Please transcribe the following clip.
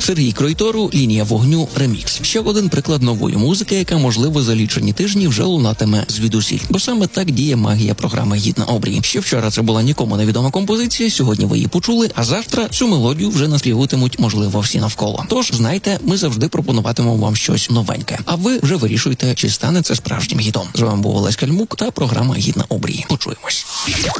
Сергій Кройтору, «Лінія вогню», ремікс. Ще один приклад нової музики, яка, можливо, за лічені тижні вже лунатиме звідусіль. Бо саме так діє магія програми «Гід на обрії». Ще вчора це була нікому невідома композиція, сьогодні ви її почули, а завтра цю мелодію вже наспіватимуть, можливо, всі навколо. Тож, знайте, ми завжди пропонуватимемо вам щось новеньке. А ви вже вирішуйте, чи стане це справжнім гітом. З вами був Олесь Кальмук та програма «Гід на обрії». Почуємось.